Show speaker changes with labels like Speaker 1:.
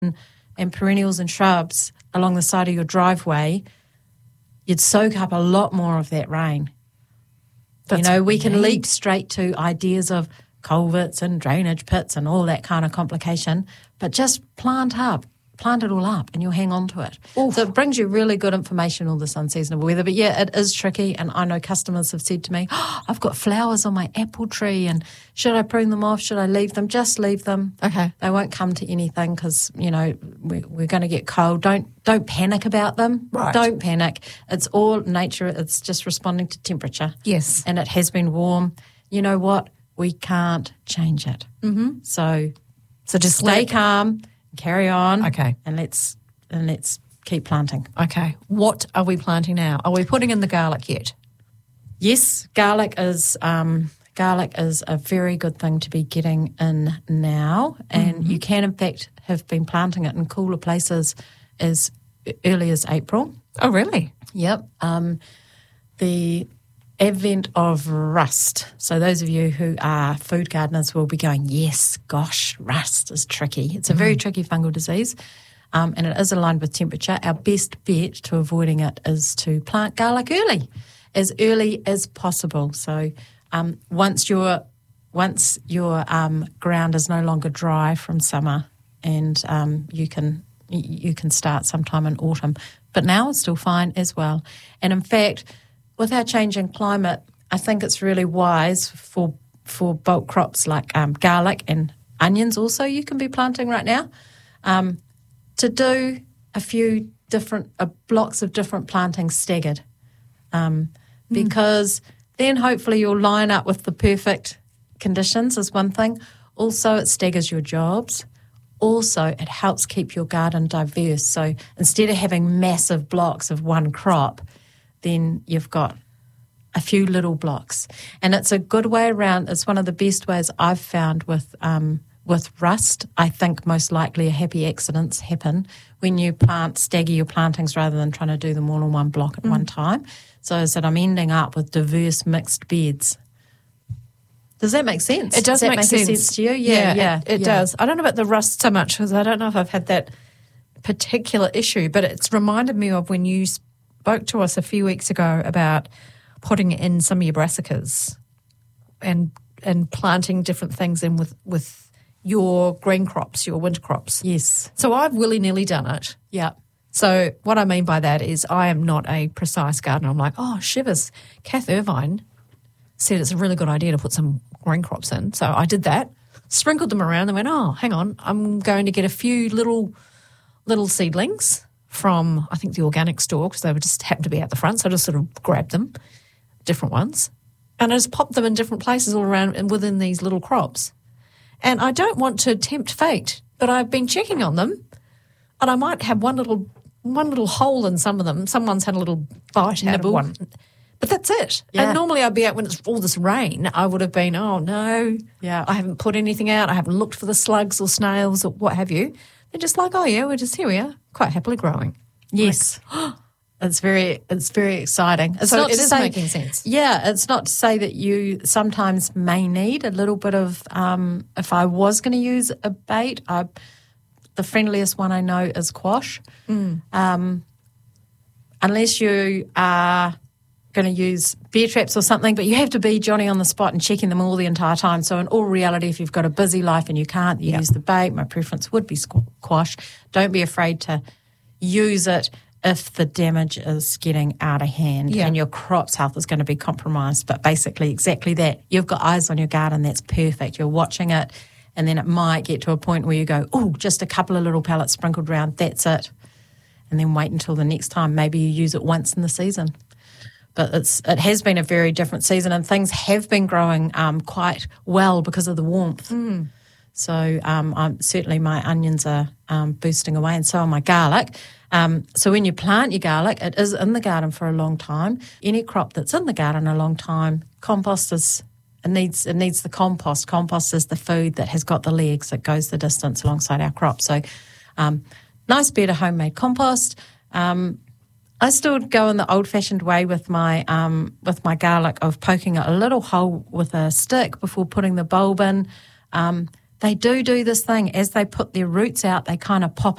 Speaker 1: and perennials and shrubs along the side of your driveway, you'd soak up a lot more of that rain. We can leap straight to ideas of culverts and drainage pits and all that kind of complication, but just plant it all up and you'll hang on to it. Oof. So it brings you really good information on this unseasonable weather. But yeah, it is tricky, and I know customers have said to me, I've got flowers on my apple tree, and should I prune them off? Should I leave them? Just leave them.
Speaker 2: Okay.
Speaker 1: They won't come to anything because, we're going to get cold. Don't panic about them.
Speaker 2: Right.
Speaker 1: Don't panic. It's all nature. It's just responding to temperature.
Speaker 2: Yes.
Speaker 1: And it has been warm. You know what? We can't change it.
Speaker 2: Mm-hmm.
Speaker 1: So just stay calm. Carry on.
Speaker 2: Okay.
Speaker 1: And let's keep planting.
Speaker 2: Okay. What are we planting now? Are we putting in the garlic yet?
Speaker 1: Yes, garlic is a very good thing to be getting in now, and you can in fact have been planting it in cooler places as early as April.
Speaker 2: Oh, really?
Speaker 1: Yep. The advent of rust. So those of you who are food gardeners will be going, yes, gosh, rust is tricky. It's a very tricky fungal disease, and it is aligned with temperature. Our best bet to avoiding it is to plant garlic early as possible. So once your ground is no longer dry from summer, and you can start sometime in autumn. But now it's still fine as well. And in fact, with our changing climate, I think it's really wise for bulk crops like garlic and onions also you can be planting right now, to do a few different blocks of different plantings staggered, because then hopefully you'll line up with the perfect conditions is one thing. Also, it staggers your jobs. Also, it helps keep your garden diverse. So instead of having massive blocks of one crop, then you've got a few little blocks. And it's a good way around. It's one of the best ways I've found with rust. I think most likely happy accidents happen when you stagger your plantings rather than trying to do them all in one block at one time. So is that I'm ending up with diverse mixed beds. Does that make sense?
Speaker 2: It does make
Speaker 1: sense to you? Yeah,
Speaker 2: it does. I don't know about the rust so much because I don't know if I've had that particular issue, but it's reminded me of when you spoke to us a few weeks ago about putting in some of your brassicas and planting different things in with your green crops, your winter crops.
Speaker 1: Yes.
Speaker 2: So I've willy-nilly done it.
Speaker 1: Yeah.
Speaker 2: So what I mean by that is I am not a precise gardener. I'm like, oh, shivers. Kath Irvine said it's a really good idea to put some green crops in. So I did that, sprinkled them around and went, oh, hang on, I'm going to get a few little seedlings from, I think, the organic store because they would just happen to be at the front. So I just sort of grabbed them, different ones, and I just popped them in different places all around and within these little crops. And I don't want to tempt fate, but I've been checking on them and I might have one little hole in some of them. Someone's had a little bite out of one. But that's it.
Speaker 1: Yeah.
Speaker 2: And normally I'd be out when it's all this rain. I would have been, oh, no, I haven't put anything out. I haven't looked for the slugs or snails or what have you. They're just like, oh, yeah, here we are, quite happily growing.
Speaker 1: Yes. Like, it's very exciting. It's
Speaker 2: so
Speaker 1: not
Speaker 2: it
Speaker 1: to
Speaker 2: is
Speaker 1: say,
Speaker 2: making sense.
Speaker 1: Yeah, it's not to say that you sometimes may need a little bit of, if I was going to use a bait, the friendliest one I know is quash. Unless you are going to use bear traps or something, but you have to be Johnny on the spot and checking them all the entire time. So in all reality, if you've got a busy life and you can't use the bait, my preference would be quash. Don't be afraid to use it if the damage is getting out of hand and your crop's health is going to be compromised. But basically exactly that. You've got eyes on your garden, that's perfect. You're watching it, and then it might get to a point where you go, oh, just a couple of little pellets sprinkled around, that's it. And then wait until the next time. Maybe you use it once in the season. But it has been a very different season, and things have been growing quite well because of the warmth. So certainly my onions are boosting away, and so are my garlic. So when you plant your garlic, it is in the garden for a long time. Any crop that's in the garden a long time, it needs the compost. Compost is the food that has got the legs, that goes the distance alongside our crop. So nice bit of homemade compost. I still go in the old-fashioned way with my garlic of poking a little hole with a stick before putting the bulb in. they do this thing. As they put their roots out, they kind of pop